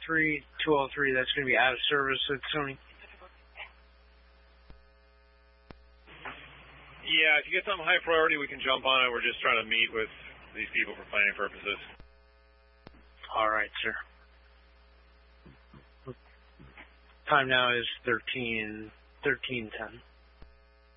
203, that's going to be out of service at Sony. Yeah, if you get something high priority, we can jump on it. We're just trying to meet with these people for planning purposes. All right, sir. Time now is 13:10.